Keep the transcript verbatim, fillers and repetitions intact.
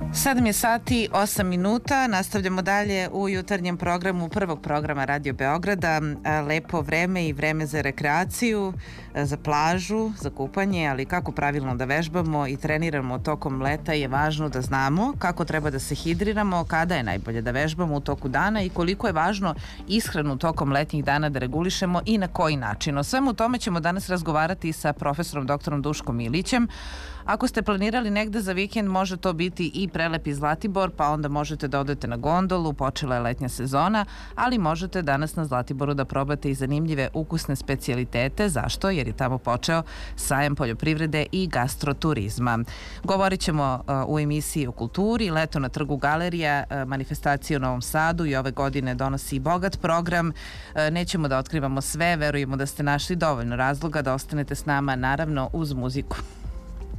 Sedam je sati, osam minuta. Nastavljamo dalje u jutarnjem programu prvog programa Radio Beograda. Lepo vreme i vreme za rekreaciju, za plažu, za kupanje, ali kako pravilno da vežbamo i treniramo tokom leta je važno da znamo kako treba da se hidriramo, kada je najbolje da vežbamo u toku dana i koliko je važno ishranu tokom letnjih dana da regulišemo i na koji način. O svemu tome ćemo danas razgovarati sa profesorom doktorom Duškom Ilićem. Ako ste planirali negde za vikend, može to biti i prelepi Zlatibor, pa onda možete da odete na gondolu, počela je letnja sezona, ali možete danas na Zlatiboru da probate i zanimljive ukusne specijalitete. Zašto? Jer je tamo počeo sajam poljoprivrede i gastroturizma. Govorit ćemo uh, u emisiji o kulturi, leto na Trgu Galerija, uh, manifestacije u Novom Sadu i ove godine donosi i bogat program. Uh, nećemo da otkrivamo sve, verujemo da ste našli dovoljno razloga da ostanete s nama, naravno uz muziku.